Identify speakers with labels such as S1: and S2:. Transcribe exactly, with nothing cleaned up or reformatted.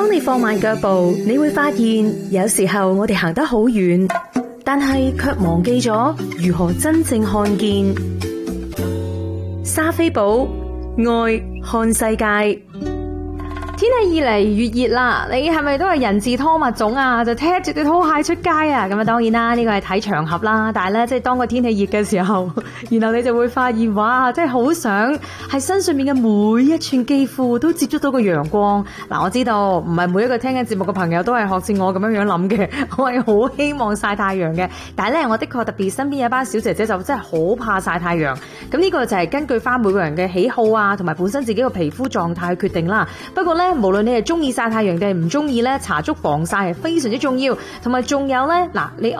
S1: 當你放慢腳步，你會發現有時候我哋行得好遠，但係卻忘記咗如何真正看見。莎菲寶愛看世界。
S2: 天氣越嚟越熱啦，你係咪都係人字拖物種啊？就踢住對拖鞋出街啊？咁啊，當然啦，呢個係睇場合啦。但係咧，即係當個天氣熱嘅時候，然後你就會發現，哇，真係好想係身上面嘅每一寸肌膚都接觸到個陽光。嗱，我知道唔係每一個聽緊節目嘅朋友都係學似我咁樣樣諗嘅，我係好希望曬太陽嘅。但係咧，我的確特別身邊有一班小姐姐就真係好怕曬太陽。咁呢個就係根據翻每個人嘅喜好啊，同埋本身自己個皮膚狀態去決定啦。不過咧，無論你係中意曬太陽定係唔中意咧，搽足防曬係非常之重要。同埋仲有咧，嗱，你